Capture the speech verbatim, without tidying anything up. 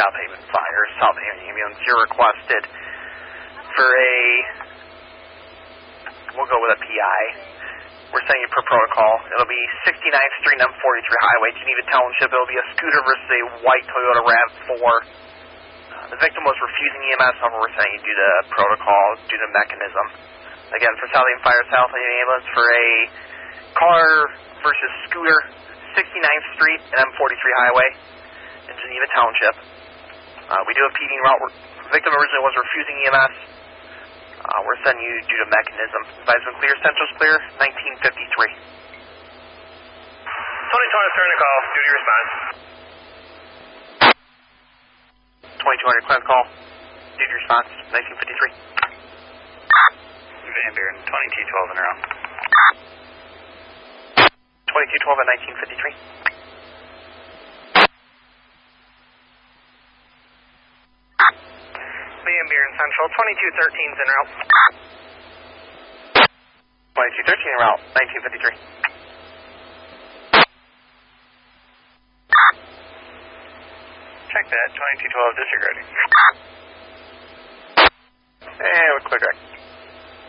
South Haven Fire, South Haven Ambulance. You're requested for a, we'll go with a P I. We're sending you per protocol. It'll be sixty-ninth Street and M forty-three Highway, Geneva Township. It'll be a scooter versus a white Toyota RAV four. Uh, the victim was refusing E M S, however, we're sending you due to protocol, due to mechanism. Again, for South Haven Fire, South Haven Ambulance, for a car versus scooter, sixty-ninth Street and M forty-three Highway in Geneva Township. Uh, we do have P D route. The victim originally was refusing E M S. Uh, we're sending you due to mechanism. Advisement clear, Central's clear, nineteen fifty-three. twenty-two hundred, turn the call, duty response. twenty-two hundred, clear the call, duty response, nineteen fifty-three. Van Buren, twenty-two twelve in a row. twenty-two twelve at nineteen fifty-three. Van Buren Central, twenty-two thirteen in route. twenty-two thirteen en route, nineteen fifty-three. Check that, twenty-two twelve disregarding. And we're clear direct.